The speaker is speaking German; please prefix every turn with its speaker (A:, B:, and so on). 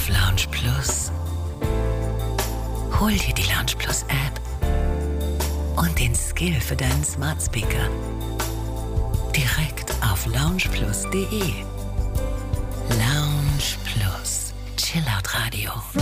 A: auf Lounge Plus. Hol dir die Lounge Plus App und den Skill für deinen Smart Speaker direkt auf loungeplus.de. Lounge Plus, Chillout Radio.